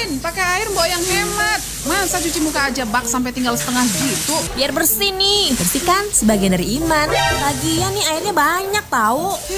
Vin, pakai air mbok yang hemat. Masa cuci muka aja bak sampai tinggal setengah gitu? Biar bersih nih. Bersih kan sebagian dari iman. Lagian nih airnya banyak tahu.